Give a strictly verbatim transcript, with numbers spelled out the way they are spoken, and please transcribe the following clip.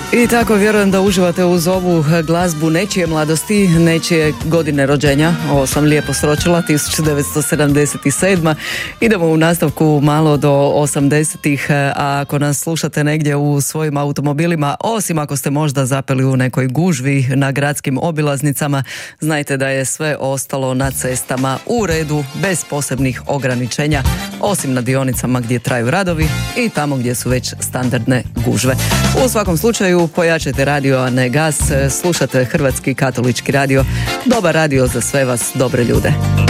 I tako vjerujem da uživate uz ovu glazbu nečije mladosti, nečije godine rođenja. Ovo sam lijepo sročila, tisuću devetsto sedamdeset sedma. Idemo u nastavku malo do osamdesetih, a ako nas slušate negdje u svojim automobilima, osim ako ste možda zapeli u nekoj gužvi na gradskim obilaznicama, znajte da je sve ostalo na cestama u redu, bez posebnih ograničenja, osim na dionicama gdje traju radovi i tamo gdje su već standardne gužve. U svakom slučaju pojačajte radio, a ne gas. Slušate Hrvatski katolički radio. Dobar radio za sve vas, dobre ljude.